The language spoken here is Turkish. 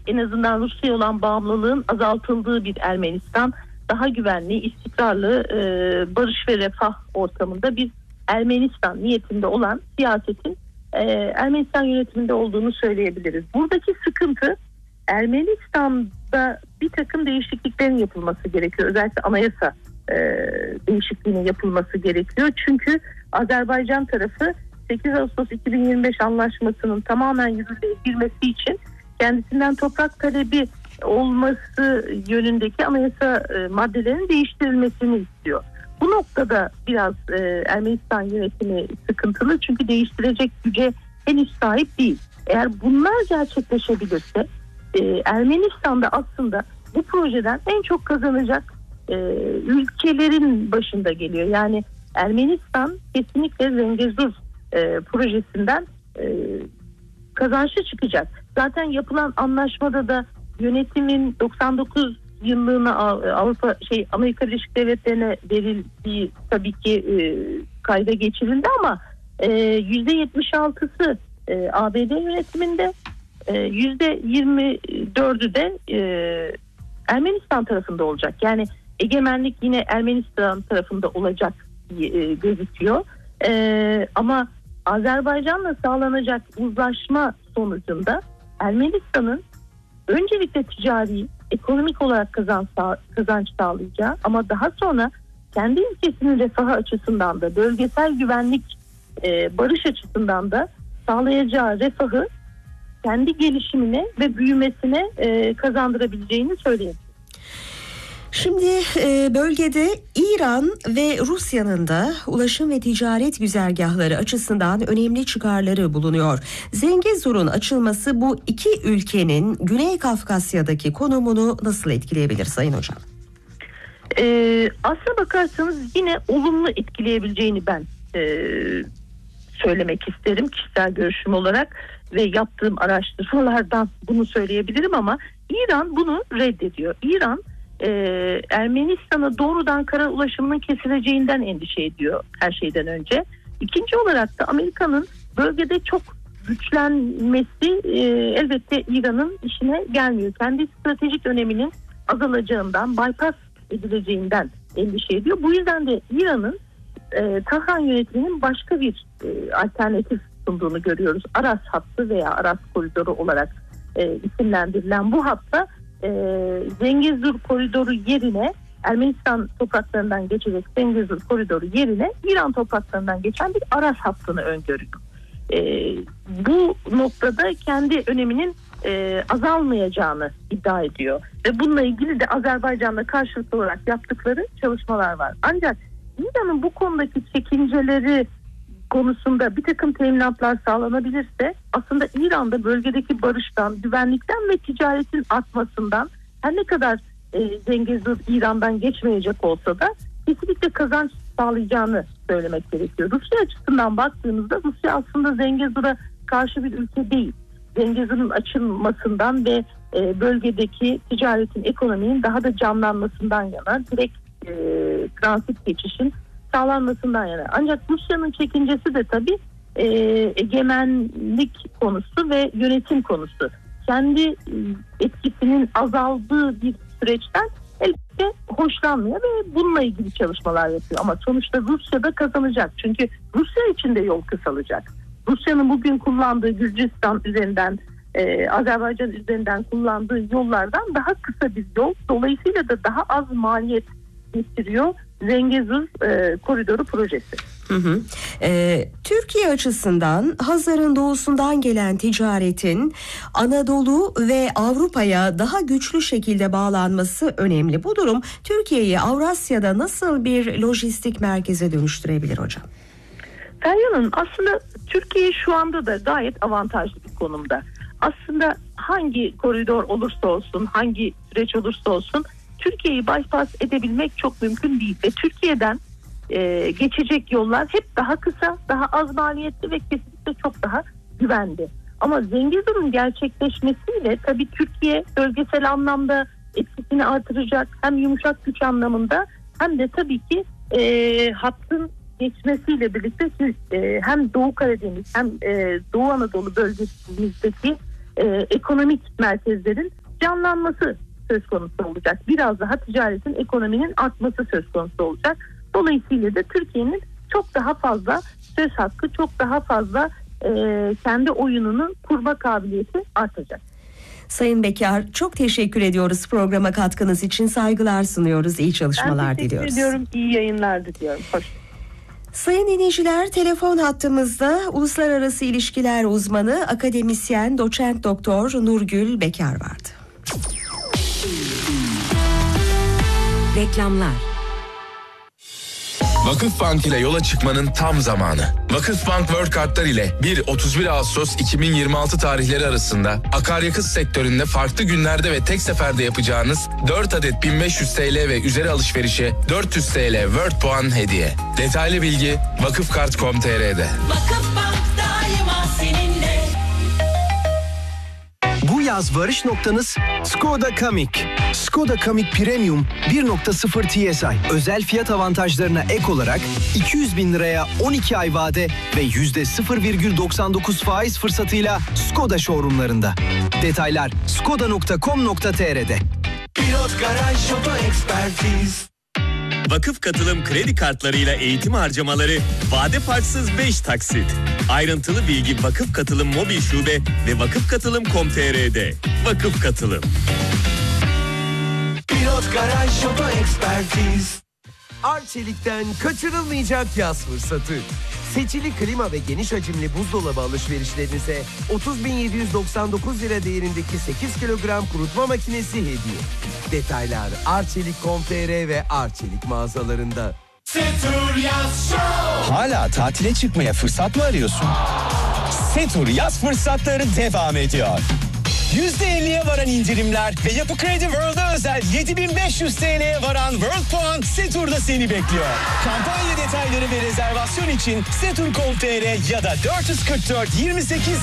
en azından Rusya'ya olan bağımlılığın azaltıldığı bir Ermenistan, daha güvenli, istikrarlı, barış ve refah ortamında bir Ermenistan niyetinde olan siyasetin Ermenistan yönetiminde olduğunu söyleyebiliriz. Buradaki sıkıntı, Ermenistan'da bir takım değişikliklerin yapılması gerekiyor. Özellikle anayasa değişikliğinin yapılması gerekiyor. Çünkü Azerbaycan tarafı 8 Ağustos 2025 anlaşmasının tamamen yürürlüğe girmesi için kendisinden toprak talebi olması yönündeki anayasa maddelerinin değiştirilmesini istiyor. Bu noktada biraz Ermenistan yönetimi sıkıntılı, çünkü değiştirecek güce henüz sahip değil. Eğer bunlar gerçekleşebilirse Ermenistan'da aslında bu projeden en çok kazanacak ülkelerin başında geliyor. Yani Ermenistan kesinlikle Zengezur projesinden kazançlı çıkacak. Zaten yapılan anlaşmada da yönetimin 99 yıllığına Amerika Birleşik Devletleri'ne verildiği tabii ki kayda geçirildi, ama %76'sı ABD yönetiminde, %24'ü de Ermenistan tarafında olacak. Yani egemenlik yine Ermenistan tarafında olacak gözüküyor. Ama Azerbaycan'la sağlanacak uzlaşma sonucunda Ermenistan'ın öncelikle ticari, ekonomik olarak kazanç sağlayacağı, ama daha sonra kendi ülkesinin refahı açısından da, bölgesel güvenlik, barış açısından da sağlayacağı refahı kendi gelişimine ve büyümesine kazandırabileceğini söyleyebiliriz. Şimdi bölgede İran ve Rusya'nın da ulaşım ve ticaret güzergahları açısından önemli çıkarları bulunuyor. Zengezur'un açılması bu iki ülkenin Güney Kafkasya'daki konumunu nasıl etkileyebilir Sayın Hocam? Aslına bakarsanız yine olumlu etkileyebileceğini ben söylemek isterim kişisel görüşüm olarak ve yaptığım araştırmalardan bunu söyleyebilirim, ama İran bunu reddediyor. İran Ermenistan'a doğrudan kara ulaşımının kesileceğinden endişe ediyor her şeyden önce. İkinci olarak da Amerika'nın bölgede çok güçlenmesi elbette İran'ın işine gelmiyor. Kendi stratejik öneminin azalacağından, bypass edileceğinden endişe ediyor. Bu yüzden de İran'ın Tahran yönetiminin başka bir alternatif sunduğunu görüyoruz. Aras hattı veya Aras koridoru olarak isimlendirilen bu hatta Zengezur koridoru yerine, Ermenistan topraklarından geçecek Zengezur koridoru yerine İran topraklarından geçen bir Aras hattını öngörüyor. Bu noktada kendi öneminin azalmayacağını iddia ediyor ve bununla ilgili de Azerbaycan'la karşılıklı olarak yaptıkları çalışmalar var. Ancak İran'ın bu konudaki çekinceleri konusunda bir takım teminatlar sağlanabilirse, aslında İran'da bölgedeki barıştan, güvenlikten ve ticaretin artmasından, her ne kadar Zengezur İran'dan geçmeyecek olsa da kesinlikle kazanç sağlayacağını söylemek gerekiyor. Rusya açısından baktığımızda Rusya aslında Zengezur'a karşı bir ülke değil. Zengezur'un açılmasından ve bölgedeki ticaretin, ekonominin daha da canlanmasından yana, direkt transit geçişin sağlanmasından yana. Ancak Rusya'nın çekincesi de tabii egemenlik konusu ve yönetim konusu. Kendi etkisinin azaldığı bir süreçten elbette hoşlanmıyor ve bununla ilgili çalışmalar yapıyor. Ama sonuçta Rusya da kazanacak. Çünkü Rusya için de yol kısalacak. Rusya'nın bugün kullandığı Gürcistan üzerinden, Azerbaycan üzerinden kullandığı yollardan daha kısa bir yol. Dolayısıyla da daha az maliyet getiriyor Zengezur koridoru projesi. Türkiye açısından Hazar'ın doğusundan gelen ticaretin Anadolu ve Avrupa'ya daha güçlü şekilde bağlanması önemli. Bu durum Türkiye'yi Avrasya'da nasıl bir lojistik merkeze dönüştürebilir hocam? Feryal Hanım, aslında Türkiye şu anda da gayet avantajlı bir konumda. Aslında hangi koridor olursa olsun, hangi süreç olursa olsun Türkiye'yi bypass edebilmek çok mümkün değil. Ve Türkiye'den geçecek yollar hep daha kısa, daha az maliyetli ve kesinlikle çok daha güvenli. Ama Zengezur'un gerçekleşmesiyle tabii Türkiye bölgesel anlamda etkisini artıracak, hem yumuşak güç anlamında hem de tabii ki hattın geçmesiyle birlikte hem Doğu Karadeniz hem Doğu Anadolu bölgesindeki ekonomik merkezlerin canlanması söz konusu olacak. Biraz daha ticaretin, ekonominin artması söz konusu olacak. Dolayısıyla da Türkiye'nin çok daha fazla söz hakkı, çok daha fazla kendi oyununu kurma kabiliyeti artacak. Sayın Bekar, çok teşekkür ediyoruz programa katkınız için, saygılar sunuyoruz, iyi çalışmalar diliyoruz. Ben teşekkür ediyorum, iyi yayınlar diliyorum. Hoş. Sayın dinleyiciler, telefon hattımızda uluslararası ilişkiler uzmanı, akademisyen, doçent doktor Nurgül Bekar vardı. Reklamlar. Vakıfbank ile yola çıkmanın tam zamanı. Vakıfbank World Kartlar ile 1-31 Ağustos 2026 tarihleri arasında akaryakıt sektöründe farklı günlerde ve tek seferde yapacağınız 4 adet 1500 TL ve üzeri alışverişe 400 TL World puan hediye. Detaylı bilgi vakıfkart.com.tr'de. Vakıfbank daima seninle. Bu yaz varış noktanız Skoda Kamiq. Skoda Kamiq Premium 1.0 TSI. Özel fiyat avantajlarına ek olarak 200 bin liraya 12 ay vade ve %0,99 faiz fırsatıyla Skoda showroomlarında. Detaylar skoda.com.tr'de. Pilot Garaj Oto Ekspertiz. Vakıf Katılım kredi kartlarıyla eğitim harcamaları vade farksız 5 taksit. Ayrıntılı bilgi Vakıf Katılım mobil şube ve vakıfkatılım.com.tr'de. Vakıf Katılım. Pilot Garaj Oto Ekspertiz. Arçelik'ten kaçırılmayacak yaz fırsatı. Seçili klima ve geniş hacimli buzdolabı alışverişlerinize 30.799 lira değerindeki 8 kilogram kurutma makinesi hediye. Detaylar Arçelik.com.tr ve Arçelik mağazalarında. Setur Yaz Show. Hala tatile çıkmaya fırsat mı arıyorsun? Setur yaz fırsatları devam ediyor. %50'ye varan indirimler ve Yapı Kredi World'a özel 7.500 TL'ye varan World Puan Setur'da seni bekliyor. Kampanya detayları ve rezervasyon için setur.com.tr ya da 444 28